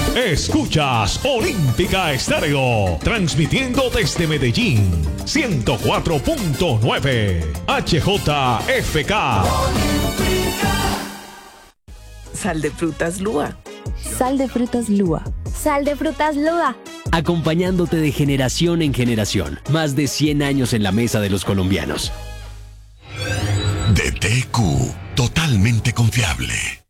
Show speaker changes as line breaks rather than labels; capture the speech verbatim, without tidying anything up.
Escuchas Olímpica Estéreo, transmitiendo desde Medellín, ciento cuatro punto nueve H J F K.
Sal de frutas Lua.
Sal de frutas Lua.
Sal de frutas Lua.
Acompañándote de generación en generación. Más de cien años en la mesa de los colombianos.
D T Q, totalmente confiable.